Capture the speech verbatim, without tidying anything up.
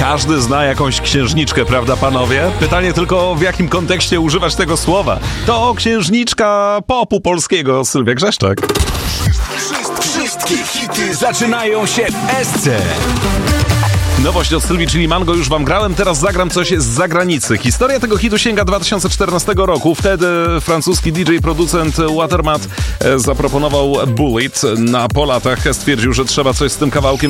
Każdy zna jakąś księżniczkę, prawda panowie? Pytanie tylko, w jakim kontekście używać tego słowa. To księżniczka popu polskiego, Sylwia Grzeszczak. Wszystkie hity zaczynają się w S C. Nowość od Sylwii, czyli Mango, już wam grałem, teraz zagram coś z zagranicy. Historia tego hitu sięga dwa tysiące czternastego roku. Wtedy francuski D J, producent Watermat zaproponował Bullet. Na po latach stwierdził, że trzeba coś z tym kawałkiem